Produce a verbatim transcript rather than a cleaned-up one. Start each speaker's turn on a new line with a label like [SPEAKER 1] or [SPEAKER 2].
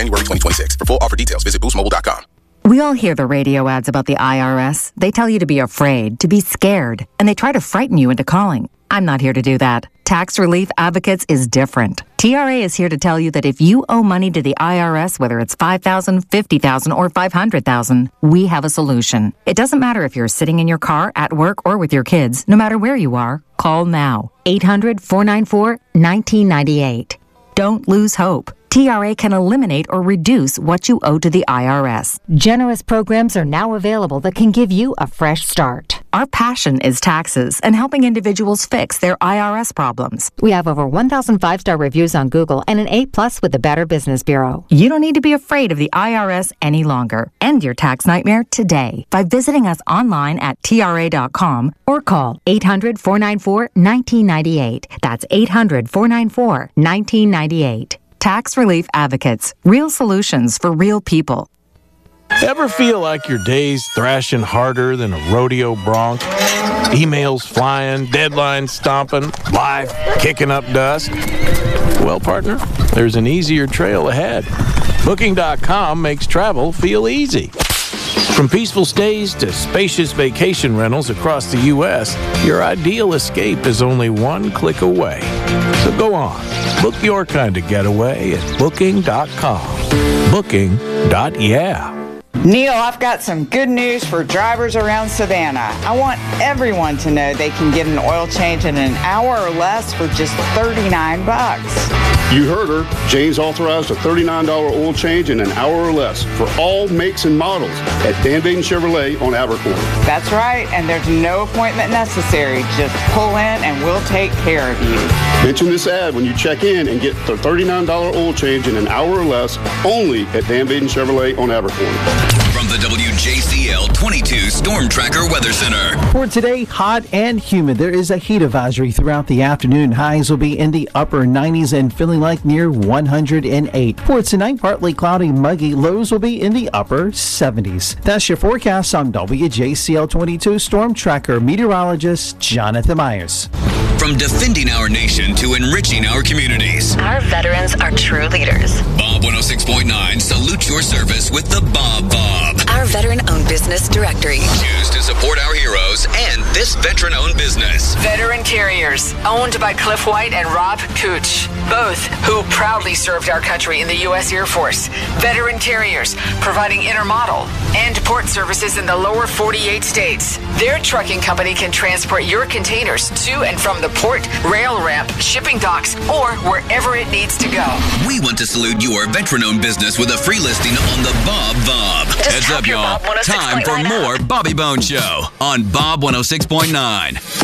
[SPEAKER 1] January twenty twenty-six. For full offer details, visit boost mobile dot com.
[SPEAKER 2] We all hear the radio ads about the I R S. They tell you to be afraid, to be scared, and they try to frighten you into calling. I'm not here to do that. Tax Relief Advocates is different. T R A is here to tell you that if you owe money to the I R S, whether it's five thousand dollars, fifty thousand dollars, or five hundred thousand dollars, we have a solution. It doesn't matter if you're sitting in your car, at work, or with your kids. No matter where you are, call now. eight hundred, four nine four, one nine nine eight. Don't lose hope. T R A can eliminate or reduce what you owe to the I R S. Generous programs are now available that can give you a fresh start. Our passion is taxes and helping individuals fix their I R S problems. We have over one thousand five-star reviews on Google and an A plus with the Better Business Bureau. You don't need to be afraid of the I R S any longer. End your tax nightmare today by visiting us online at T R A dot com or call eight hundred, four nine four, one nine nine eight. That's eight hundred, four nine four, one nine nine eight. Tax Relief Advocates. Real solutions for real people.
[SPEAKER 3] Ever feel like your day's thrashing harder than a rodeo bronc? Emails flying, deadlines stomping, life kicking up dust? Well, partner, there's an easier trail ahead. Booking dot com makes travel feel easy. From peaceful stays to spacious vacation rentals across the U S, your ideal escape is only one click away. So go on, book your kind of getaway at Booking dot com. Booking. Yeah.
[SPEAKER 4] Neil, I've got some good news for drivers around Savannah. I want everyone to know they can get an oil change in an hour or less for just thirty-nine bucks.
[SPEAKER 5] You heard her. James authorized a thirty-nine dollars oil change in an hour or less for all makes and models at Dan Baden Chevrolet on Abercorn.
[SPEAKER 4] That's right, and there's no appointment necessary. Just pull in and we'll take care of you.
[SPEAKER 5] Mention this ad when you check in and get the thirty-nine dollars oil change in an hour or less only at Dan Baden Chevrolet on Abercorn.
[SPEAKER 6] From the W J C L twenty-two Storm Tracker Weather Center.
[SPEAKER 7] For today, hot and humid. There is a heat advisory throughout the afternoon. Highs will be in the upper nineties and feeling like near one hundred eight. For tonight, partly cloudy, muggy. Lows will be in the upper seventies. That's your forecast. I'm W J C L twenty-two Storm Tracker meteorologist Jonathan Myers.
[SPEAKER 6] From defending our nation to enriching our communities,
[SPEAKER 8] our veterans are true leaders.
[SPEAKER 6] Bob one oh six point nine salutes your service with the Bob Bob,
[SPEAKER 8] our veteran-owned business directory.
[SPEAKER 6] Choose to support our heroes and this veteran-owned business.
[SPEAKER 9] Veteran Carriers, owned by Cliff White and Rob Cooch, both who proudly served our country in the U S Air Force. Veteran Carriers, providing intermodal and port services in the lower forty-eight states. Their trucking company can transport your containers to and from the port, rail ramp, shipping docks, or wherever it needs to go.
[SPEAKER 6] We want to salute your veteran-owned business with a free listing on the Bob Bob. Heads up, y'all. Time for more Bobby Bone Show on Bob one oh six point nine.